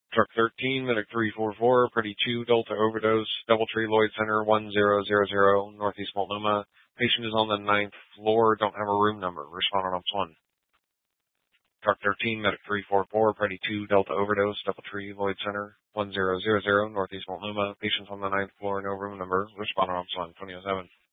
Truck 13, Medic 344, Pretty 2, Delta Overdose, Doubletree Lloyd Center, 1000, Northeast Multnomah. Patient is on the 9th floor, don't have a room number. Respond on OPS 1. Truck 13, Medic 344, Pretty 2, Delta Overdose, Doubletree Lloyd Center, 1000, Northeast Multnomah. Patient's on the 9th floor, no room number. Respond on OPS 1, 2007.